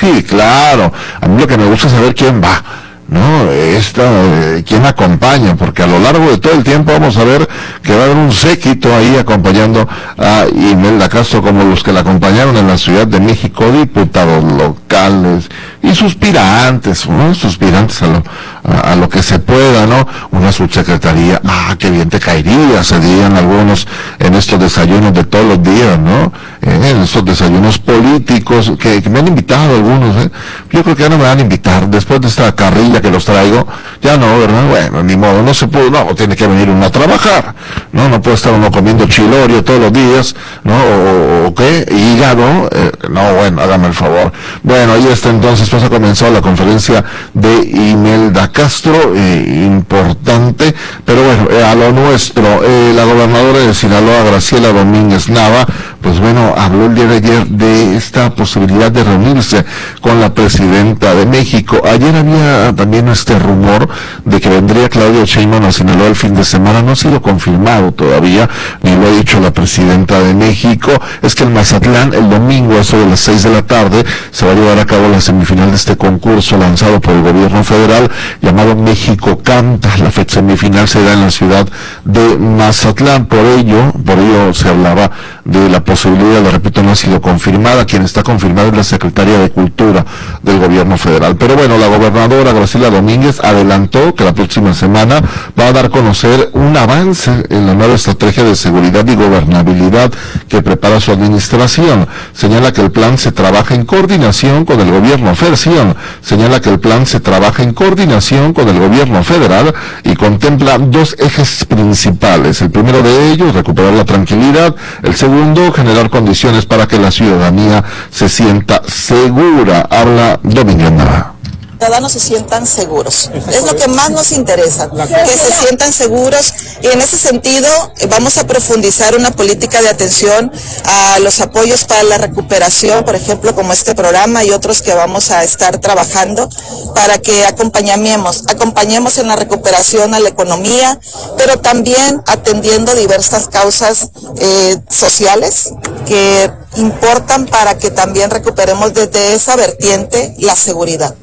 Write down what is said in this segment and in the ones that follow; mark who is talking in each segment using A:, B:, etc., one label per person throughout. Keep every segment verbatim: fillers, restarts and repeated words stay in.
A: sí, claro. A mí lo que me gusta es saber quién va, ¿no? Esta, eh, quién acompaña, porque a lo largo de todo el tiempo vamos a ver que va a haber un séquito ahí acompañando a Imelda Castro, como los que la acompañaron en la Ciudad de México, diputados locales y suspirantes, ¿no? Suspirantes a lo, a, a lo que se pueda, ¿no? Una subsecretaría, ah, qué bien te caería, se dirían algunos en estos desayunos de todos los días, ¿no? Eh, en estos desayunos políticos, que, que me han invitado algunos, ¿eh? Yo creo que ya no me van a invitar, después de esta carrilla que los traigo, ya no, ¿verdad? Bueno, ni modo, no se puede, no, tiene que venir uno a trabajar, ¿no? No puede estar uno comiendo chilorio todos los días, ¿no? O, o qué, hígado, eh, no, bueno, hágame el favor. Bueno, ahí está entonces, pues ha comenzado la conferencia de Imelda Castro, eh, importante, pero bueno, eh, a lo nuestro, eh, la gobernadora de Sinaloa, Graciela Domínguez Nava, pues bueno, habló el día de ayer de esta posibilidad de reunirse con la presidenta de México. Ayer había también este rumor de que vendría Claudia Sheinbaum a Sinaloa el fin de semana, no ha sido confirmado todavía, ni lo ha dicho la presidenta de México. Es que en Mazatlán, el domingo, a eso de las seis de la tarde, se va a llevar a cabo la semifinal de este concurso lanzado por el gobierno federal, llamado México Canta. La semifinal se da en la ciudad de Mazatlán, por ello, por ello se hablaba de la posibilidad, lo repito, no ha sido confirmada. Quien está confirmada es la secretaria de Cultura del gobierno federal. Pero bueno, la gobernadora Graciela Domínguez adelantó que la próxima semana va a dar a conocer un avance en la nueva estrategia de seguridad y gobernabilidad que prepara su administración. Señala que el plan se trabaja en coordinación con el gobierno federal, señala que el plan se trabaja en coordinación con el gobierno federal y contempla dos ejes principales. El primero de ellos, recuperar la tranquilidad. El segundo, generar condiciones para que la ciudadanía se sienta segura. Habla Domínguez Nava.
B: Ciudadanos se sientan seguros. Es lo que más nos interesa, que se sientan seguros, y en ese sentido vamos a profundizar una política de atención a los apoyos para la recuperación, por ejemplo, como este programa y otros que vamos a estar trabajando para que acompañemos, acompañemos en la recuperación a la economía, pero también atendiendo diversas causas eh, sociales que importan para que también recuperemos desde esa vertiente la seguridad.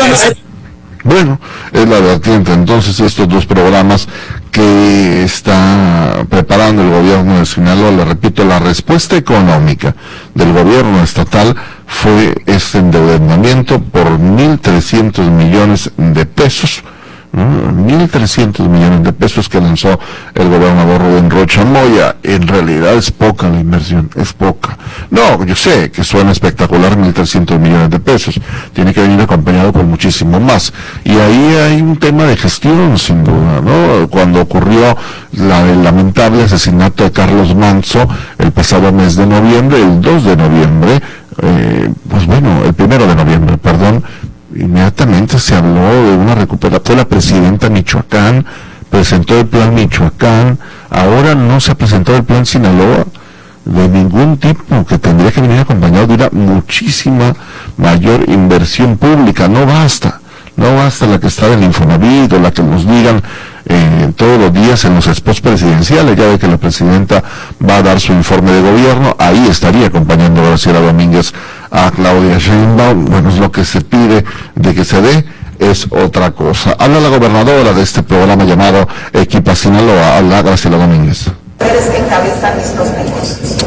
A: Bueno, es la vertiente entonces estos dos programas que está preparando el gobierno de Sinaloa. Le repito, la respuesta económica del gobierno estatal fue este endeudamiento por mil trescientos millones de pesos, mil trescientos millones de pesos que lanzó el gobernador Rubén Rocha Moya. En realidad es poca la inversión, es poca. No, yo sé que suena espectacular mil trescientos millones de pesos, tiene que venir acompañado por muchísimo más. Y ahí hay un tema de gestión, sin duda, ¿no? Cuando ocurrió la, el lamentable asesinato de Carlos Manzo el pasado mes de noviembre, el dos de noviembre, eh, pues bueno, el primero de noviembre, perdón, inmediatamente se habló de una recuperación. Fue la presidenta Michoacán, presentó el plan Michoacán. Ahora no se ha presentado el plan Sinaloa de ningún tipo, que tendría que venir acompañado de una muchísima mayor inversión pública. No basta, no basta la que está del Infonavit o la que nos digan eh, todos los días en los spots presidenciales. Ya de que la presidenta va a dar su informe de gobierno, ahí estaría acompañando a Graciela Domínguez a Claudia Sheinbaum. Bueno, es lo que se pide, de que se dé es otra cosa. Habla la gobernadora de este programa llamado Equipa Sinaloa, habla Graciela Domínguez.
B: Mujeres que encabezan estos negocios.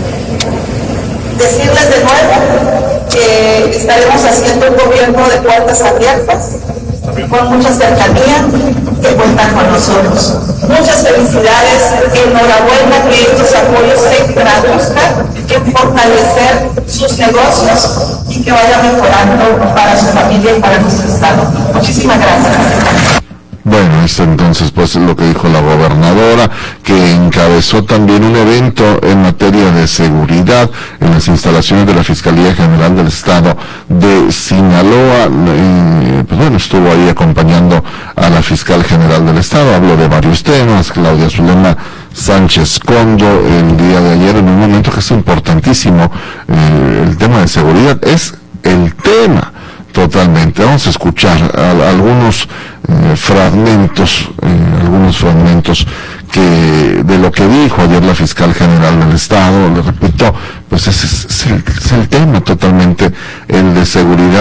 B: Decirles de nuevo que estaremos haciendo un gobierno de puertas abiertas, con mucha cercanía, que cuentan con nosotros. Muchas felicidades, enhorabuena que estos apoyos se traduzcan en fortalecer sus negocios y que vaya mejorando para su familia y para nuestro estado. Muchísimas gracias.
A: Bueno, esto entonces pues es lo que dijo la gobernadora, que encabezó también un evento en materia de seguridad en las instalaciones de la Fiscalía General del Estado de Sinaloa. Eh, pues bueno, estuvo ahí acompañando a la Fiscal General del Estado, habló de varios temas, Claudia Zulema Sánchez Condo, el día de ayer, en un momento que es importantísimo, eh, el tema de seguridad es el tema. Totalmente. Vamos a escuchar a, a algunos eh, fragmentos, eh, algunos fragmentos que de lo que dijo ayer la Fiscal General del Estado. Le repito, pues ese es, es, el, es el tema totalmente, el de seguridad.